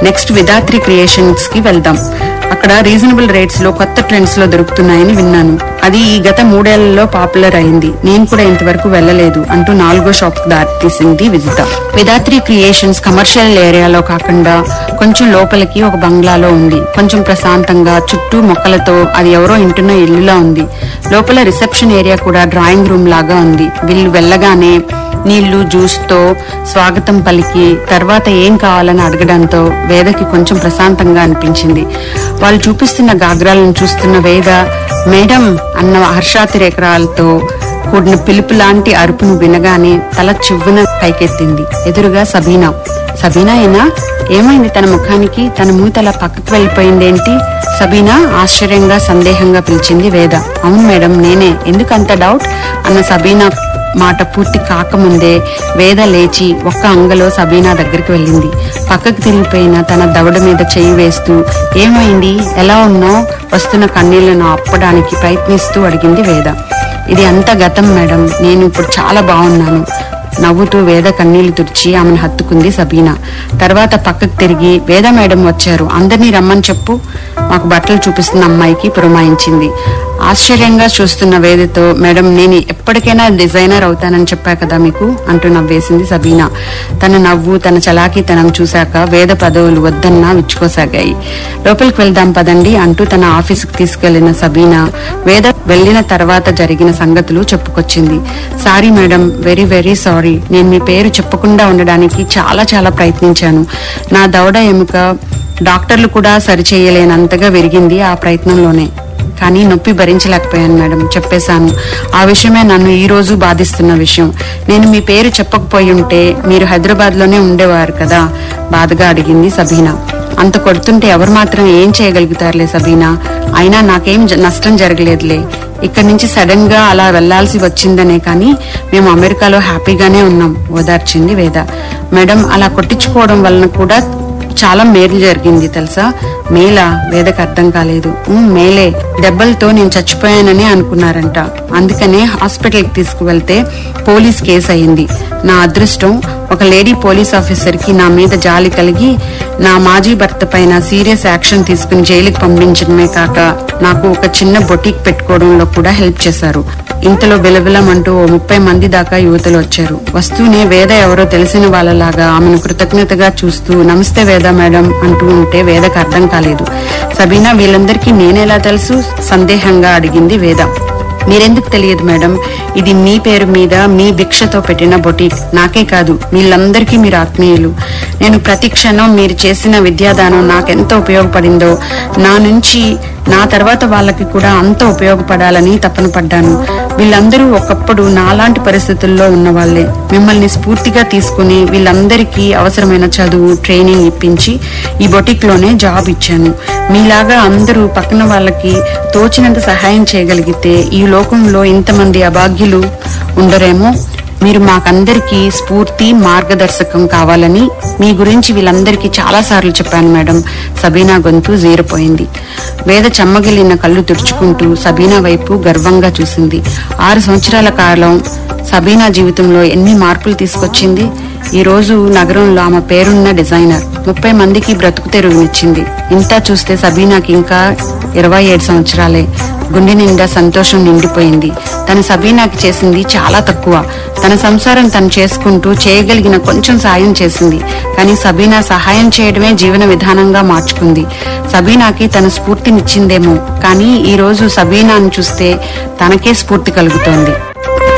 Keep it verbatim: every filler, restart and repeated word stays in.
Next Vidhatri creations కి వెళ్దాం. అక్కడ రీజనబుల్ రేట్స్ లో కొత్త ట్రెండ్స్ లో దొరుకుతున్నాయని విన్నాను. అది ఈ గత మూడేళ్లలో పాపులర్ అయింది. నేను కూడా ఇంతవరకు వెళ్లలేదు అంటూ నాలుగో షాప్ కు దారి తీసింది విజిత. విధాత్రి క్రియేషన్స్ కమర్షియల్ ఏరియాలో కాకుండా కొంచెం లోపలికి ఒక బంగ్లాలో ఉంది. కొంచెం ప్రశాంతంగా, చుట్టూ మొక్కలతో అది ఎవరో ఇంటున్న ఇల్లులా ఉంది. లోపల రిసెప్షన్ ఏరియా కూడా డ్రాయింగ్ రూమ్ లాగా ఉంది. వీళ్ళు వెళ్లగానే నీళ్లు, జ్యూస్ తో స్వాగతం పలికి తర్వాత ఏం కావాలని అడగడంతో వేదకి కొంచెం ప్రశాంతంగా అనిపించింది. వాళ్ళు చూపిస్తున్న గాగ్రాలను చూస్తున్న వేద మేడం అన్న హర్షాతిరేకాలతో కూడిన పిలుపు లాంటి అరుపును వినగానే తల చివ్వున పైకెత్తింది. ఎదురుగా సబీనా. సబీనా ఏనా? ఏమైంది తన ముఖానికి? తన మూత అలా పక్కకు వెళ్ళిపోయిందేంటి? సబీనా ఆశ్చర్యంగా, సందేహంగా పిలిచింది వేద. అవును మేడం నేనే. ఎందుకంత డౌట్ అన్న సబీనా మాట పూర్తి కాకముందే వేద లేచి ఒక్క అంగలో సబీనా దగ్గరికి వెళ్ళింది. పక్కకు తిరిగిపోయిన తన దవడ మీద చెయ్యి వేస్తూ ఏమైంది, ఎలా ఉన్నావు, వస్తున్న కన్నీళ్లను ఆపడానికి ప్రయత్నిస్తూ అడిగింది వేద. ఇది అంతా గతం మేడం, నేను ఇప్పుడు చాలా బాగున్నాను. నవ్వుతూ వేద కన్నీళ్లు తుడిచి ఆమెను హత్తుకుంది సబీనా. తర్వాత పక్కకు తిరిగి వేద మేడం వచ్చారు, అందరినీ రమ్మని చెప్పు, మాకు బట్టలు చూపిస్తున్న అమ్మాయికి పురమాయించింది. ఆశ్చర్యంగా చూస్తున్న వేదతో మేడం నేను ఎప్పటికైనా డిజైనర్ అవుతానని చెప్పా కదా మీకు అంటూ నవ్వేసింది సబీనా. తన నవ్వు, తన చలాకీతనం చూశాక వేద పదవులు వద్దన్నా విచ్చుకోసాగాయి. లోపలికి వెళ్దాం పదండి అంటూ తన ఆఫీసుకు తీసుకెళ్లిన సబీనా వేద వెళ్లిన తర్వాత జరిగిన సంగతులు చెప్పుకొచ్చింది. Sorry madam, very very sorry. నేను మీ పేరు చెప్పకుండా ఉండడానికి చాలా చాలా ప్రయత్నించాను. నా దవడ ఎముక డాక్టర్లు కూడా సరిచేయలేనంతగా విరిగింది ఆ ప్రయత్నంలోనే. కానీ నొప్పి భరించలేకపోయాను మేడం, చెప్పేశాను. ఆ విషయమే నన్ను ఈ రోజు బాధిస్తున్న విషయం. నేను మీ పేరు చెప్పకపోయి ఉంటే మీరు హైదరాబాద్ లోనే ఉండేవారు కదా, బాధగా అడిగింది సబీనా. అంత కొడుతుంటే ఎవరు మాత్రం ఏం చేయగలుగుతారులే సబీనా, అయినా నాకేం నష్టం జరగలేదులే. ఇక్కడి నుంచి సడన్ గా అలా వెళ్లాల్సి వచ్చిందనే కానీ మేము అమెరికాలో హ్యాపీగానే ఉన్నాం, ఓదార్చింది వేద. మేడం అలా కొట్టించుకోవడం వలన కూడా చాలా మేలు జరిగింది తెలుసా. మేలా? వేదకు అర్థం కాలేదు. మేలే, దెబ్బలతో నేను చచ్చిపోయానని అనుకున్నారంట, అందుకనే హాస్పిటల్ కి తీసుకువెళ్తే పోలీస్ కేసు అయింది. నా అదృష్టం ఒక లేడీ పోలీస్ ఆఫీసర్ కి నా మీద జాలి కలిగి నా మాజీ భర్త పైన సీరియస్ యాక్షన్ తీసుకుని జైలుకి పంపించడమే కాక నాకు ఒక చిన్న బొటిక్ పెట్టుకోవడంలో కూడా హెల్ప్ చేశారు. ఇంతలో బిలబిలమంటూ ఓ ముప్పై మంది దాకా యువతలు వచ్చారు. వస్తూనే వేద ఎవరో తెలిసిన వాళ్ళలాగా ఆమెను కృతజ్ఞతగా చూస్తూ నమస్తే వేద మేడం అంటూ ఉంటే వేదకు అర్థం కాలేదు. సబీనా వీళ్ళందరికీ నేనెలా తెలుసు సందేహంగా అడిగింది వేద. మీరెందుకు తెలియదు మేడం, ఇది మీ పేరు మీద మీ భిక్షతో పెట్టిన బొటిక్. నాకే కాదు వీళ్ళందరికీ మీరు ఆత్మీయులు. నేను ప్రతి క్షణం మీరు చేసిన విద్యాదానం నాకెంత ఉపయోగపడిందో, నా నుంచి నా తర్వాత వాళ్ళకి కూడా అంత ఉపయోగపడాలని తపన పడ్డాను. వీళ్ళందరూ ఒకప్పుడు నాలాంటి పరిస్థితుల్లో ఉన్న వాళ్లే. మిమ్మల్ని స్ఫూర్తిగా తీసుకుని వీళ్ళందరికీ అవసరమైన చదువు, ట్రైనింగ్ ఇప్పించి ఈ బొటిక్ లోనే జాబ్ ఇచ్చాను. మీలాగా అందరూ పక్కన వాళ్ళకి తోచినంత సహాయం చేయగలిగితే ఈ లోకంలో ఇంతమంది అభాగ్యులు ఉండరేమో. మీరు మాకందరికీ స్ఫూర్తి, మార్గదర్శకం కావాలని మీ గురించి వీళ్ళందరికీ చాలా సార్లు చెప్పాను మేడం. సబీనా గొంతు జీరిపోయింది. వేద చెమ్మగిలిన కళ్ళు తుడుచుకుంటూ సబీనా వైపు గర్వంగా చూసింది. ఆరు సంవత్సరాల కాలం సబీనా జీవితంలో ఎన్ని మార్పులు తీసుకొచ్చింది. ఈ రోజు నగరంలో ఆమె పేరున్న డిజైనర్, ముప్పై మందికి బ్రతుకు తెరువునిచ్చింది. ఇంతా చూస్తే సబీనాకి ఇంకా ఇరవై ఏడు సంవత్సరాలే. గుండె నిండా సంతోషం నిండిపోయింది. తను సబీనాకి చేసింది చాలా తక్కువ. తన సంసారం తను చేసుకుంటూ చేయగలిగిన కొంచెం సాయం చేసింది. కానీ సబీనా సహాయం చేయడమే జీవన విధానంగా మార్చుకుంది. సబీనాకి తన స్ఫూర్తినిచ్చిందేమో, కానీ ఈ రోజు సబీనాను చూస్తే తనకే స్ఫూర్తి కలుగుతోంది.